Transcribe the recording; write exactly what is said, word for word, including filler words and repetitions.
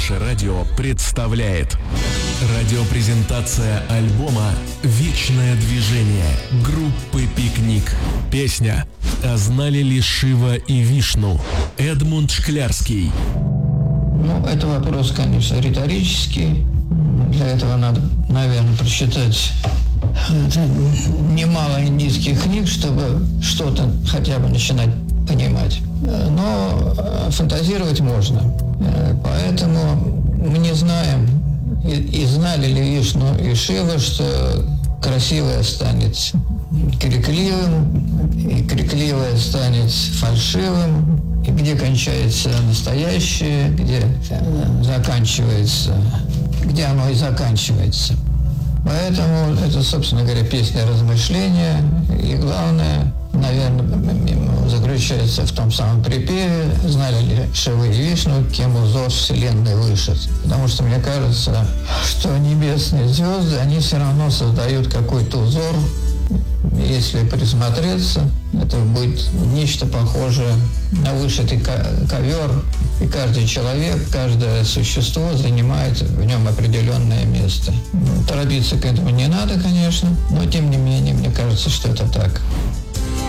Наше радио представляет радиопрезентация альбома «Вечное движение» группы «Пикник». Песня «А знали ли Шива и Вишну?» Эдмунд Шклярский. Ну, это вопрос, конечно, риторический. Для этого надо, наверное, прочитать немало индийских книг, чтобы что-то хотя бы начинать понимать. Но фантазировать можно. Поэтому мы не знаем, и, и знали ли Вишну и Шива, что красивое станет крикливым, и крикливое станет фальшивым, и где кончается настоящее, где заканчивается, где оно и заканчивается. Поэтому это, собственно говоря, песня размышления, и главное, наверное, заключается в том самом припеве: знали ли Шива и Вишну, кем узор вселенной вышит. Потому что мне кажется, что небесные звезды, они все равно создают какой-то узор. Если присмотреться, это будет нечто похожее на вышитый ковер, и каждый человек, каждое существо занимает в нем определенное место. Торопиться к этому не надо, конечно, но тем не менее, мне кажется, что это так.